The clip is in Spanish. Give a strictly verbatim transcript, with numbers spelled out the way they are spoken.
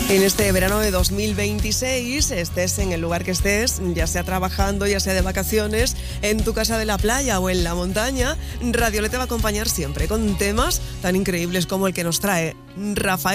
En este verano de dos mil veintiséis, estés en el lugar que estés, ya sea trabajando, ya sea de vacaciones, en tu casa de la playa o en la montaña, Radiolete te va a acompañar siempre con temas tan increíbles como el que nos trae Rafael